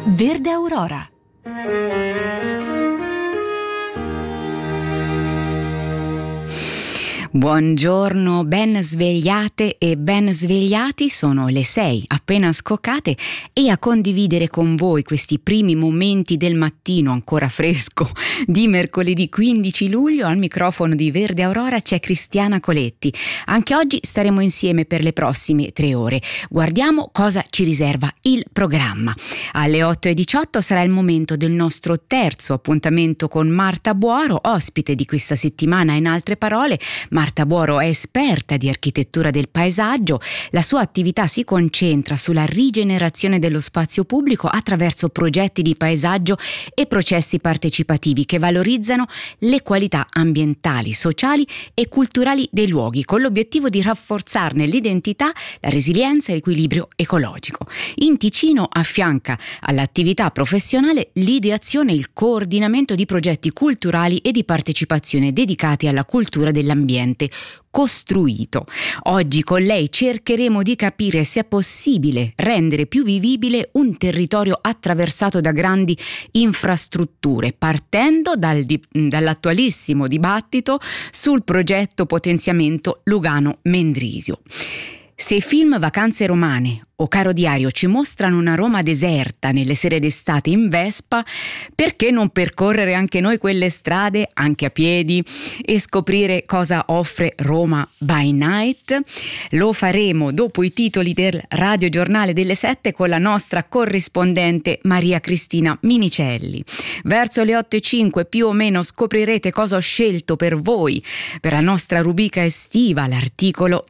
Verde Aurora. Buongiorno, ben svegliate e ben svegliati, sono le 6 appena scoccate e a condividere con voi questi primi momenti del mattino ancora fresco di mercoledì 15 luglio al microfono di Verde Aurora c'è Cristiana Coletti. Anche oggi staremo insieme per le prossime 3 ore. Guardiamo cosa ci riserva il programma. Alle 8:18 sarà il momento del nostro terzo appuntamento con Marta Buoro, ospite di questa settimana. In altre parole, Marta Buoro è esperta di architettura del paesaggio. La sua attività si concentra sulla rigenerazione dello spazio pubblico attraverso progetti di paesaggio e processi partecipativi che valorizzano le qualità ambientali, sociali e culturali dei luoghi, con l'obiettivo di rafforzarne l'identità, la resilienza e l'equilibrio ecologico. In Ticino affianca all'attività professionale l'ideazione e il coordinamento di progetti culturali e di partecipazione dedicati alla cultura dell'ambiente costruito. Oggi con lei cercheremo di capire se è possibile rendere più vivibile un territorio attraversato da grandi infrastrutture, partendo dall'attualissimo dibattito sul progetto potenziamento Lugano-Mendrisio. Se i film Vacanze romane o Caro diario ci mostrano una Roma deserta nelle sere d'estate in Vespa, perché non percorrere anche noi quelle strade, anche a piedi, e scoprire cosa offre Roma by Night? Lo faremo dopo i titoli del radiogiornale delle 7 con la nostra corrispondente Maria Cristina Minicelli. Verso le 8:05 più o meno scoprirete cosa ho scelto per voi, per la nostra rubrica estiva, l'articolo